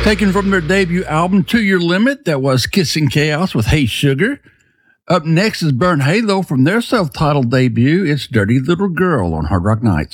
Taken from their debut album, To Your Limit, that was Kissing Chaos with Hey Sugar. Up next is Burn Halo from their self-titled debut. It's Dirty Little Girl on Hard Rock Nights.